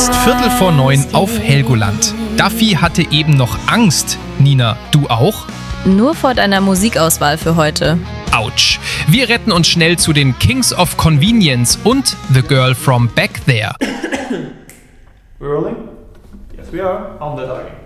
fast 8:45 auf Helgoland. Duffy hatte eben noch Angst. Nina, du auch? Nur vor deiner Musikauswahl für heute. Autsch. Wir retten uns schnell zu den Kings of Convenience und The Girl from Back There. We're rolling? Yes, we are. On the target.